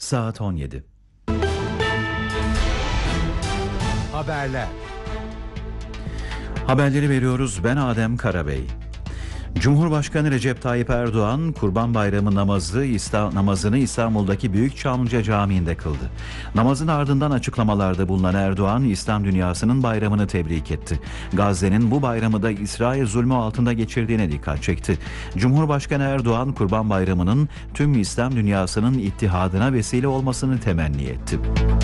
Saat 17. Haberler. Haberleri veriyoruz. Ben Adem Karabey. Cumhurbaşkanı Recep Tayyip Erdoğan Kurban Bayramı namazını İstanbul'daki Büyük Çamlıca Camii'nde kıldı. Namazın ardından açıklamalarda bulunan Erdoğan, İslam dünyasının bayramını tebrik etti. Gazze'nin bu bayramı da İsrail zulmü altında geçirdiğine dikkat çekti. Cumhurbaşkanı Erdoğan, Kurban Bayramı'nın tüm İslam dünyasının ittihadına vesile olmasını temenni etti.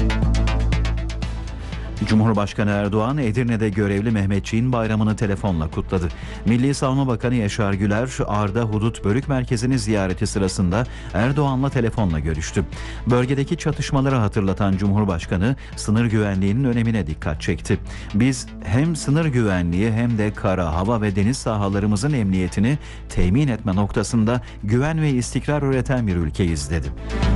Cumhurbaşkanı Erdoğan, Edirne'de görevli Mehmetçiğin bayramını telefonla kutladı. Milli Savunma Bakanı Yaşar Güler, Arda Hudut Bölük Merkezi'ni ziyareti sırasında Erdoğan'la telefonla görüştü. Bölgedeki çatışmaları hatırlatan Cumhurbaşkanı, sınır güvenliğinin önemine dikkat çekti. Biz hem sınır güvenliği hem de kara, hava ve deniz sahalarımızın emniyetini temin etme noktasında güven ve istikrar üreten bir ülkeyiz dedi.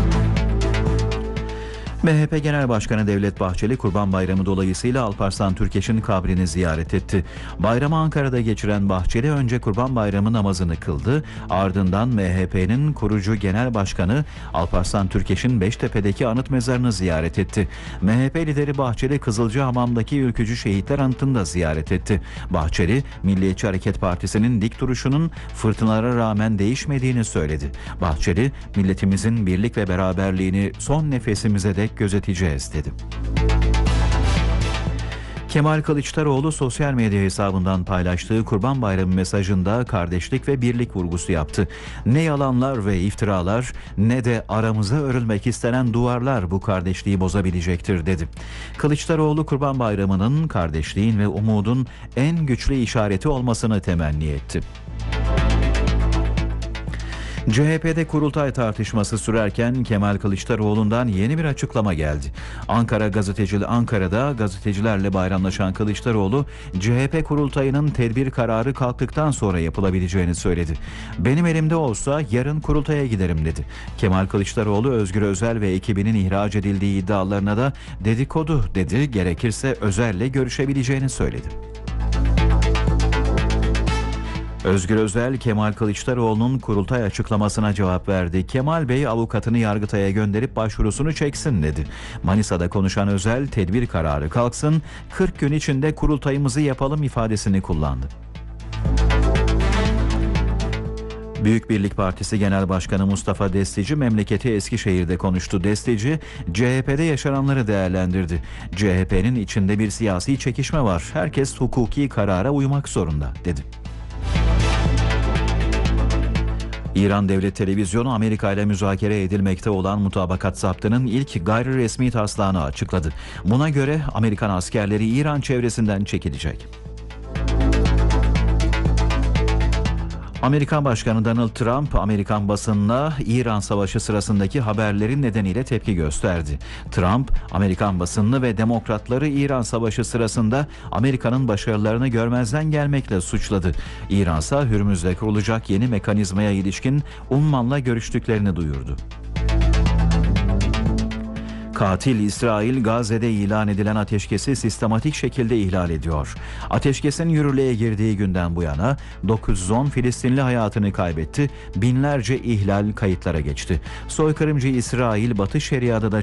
MHP Genel Başkanı Devlet Bahçeli, Kurban Bayramı dolayısıyla Alparslan Türkeş'in kabrini ziyaret etti. Bayramı Ankara'da geçiren Bahçeli önce Kurban Bayramı namazını kıldı, ardından MHP'nin kurucu Genel Başkanı Alparslan Türkeş'in Beştepe'deki anıt mezarını ziyaret etti. MHP lideri Bahçeli, Kızılcahamam'daki ülkücü şehitler anıtını da ziyaret etti. Bahçeli, Milliyetçi Hareket Partisi'nin dik duruşunun fırtınalara rağmen değişmediğini söyledi. Bahçeli, milletimizin birlik ve beraberliğini son nefesimize dek gözeteceğiz dedi. Kemal Kılıçdaroğlu sosyal medya hesabından paylaştığı Kurban Bayramı mesajında kardeşlik ve birlik vurgusu yaptı. Ne yalanlar ve iftiralar ne de aramıza örülmek istenen duvarlar bu kardeşliği bozabilecektir dedi. Kılıçdaroğlu, Kurban Bayramı'nın kardeşliğin ve umudun en güçlü işareti olmasını temenni etti. CHP'de kurultay tartışması sürerken Kemal Kılıçdaroğlu'ndan yeni bir açıklama geldi. Ankara'da gazetecilerle bayramlaşan Kılıçdaroğlu, CHP kurultayının tedbir kararı kalktıktan sonra yapılabileceğini söyledi. Benim elimde olsa yarın kurultaya giderim dedi. Kemal Kılıçdaroğlu, Özgür Özel ve ekibinin ihraç edildiği iddialarına da dedikodu dedi, gerekirse Özel'le görüşebileceğini söyledi. Özgür Özel, Kemal Kılıçdaroğlu'nun kurultay açıklamasına cevap verdi. Kemal Bey avukatını Yargıtay'a gönderip başvurusunu çeksin dedi. Manisa'da konuşan Özel, tedbir kararı kalksın, 40 gün içinde kurultayımızı yapalım ifadesini kullandı. Büyük Birlik Partisi Genel Başkanı Mustafa Destici memleketi Eskişehir'de konuştu. Destici, CHP'de yaşananları değerlendirdi. CHP'nin içinde bir siyasi çekişme var. Herkes hukuki karara uymak zorunda dedi. İran Devlet Televizyonu, Amerika ile müzakere edilmekte olan mutabakat zaptının ilk gayri resmi taslağını açıkladı. Buna göre Amerikan askerleri İran çevresinden çekilecek. Amerikan Başkanı Donald Trump, Amerikan basınına İran Savaşı sırasındaki haberlerin nedeniyle tepki gösterdi. Trump, Amerikan basınını ve demokratları İran Savaşı sırasında Amerika'nın başarılarını görmezden gelmekle suçladı. İran ise Hürmüz'de kurulacak yeni mekanizmaya ilişkin Umman'la görüştüklerini duyurdu. Katil İsrail, Gazze'de ilan edilen ateşkesi sistematik şekilde ihlal ediyor. Ateşkesin yürürlüğe girdiği günden bu yana 910 Filistinli hayatını kaybetti, binlerce ihlal kayıtlara geçti. Soykırımcı İsrail, Batı Şeria'da da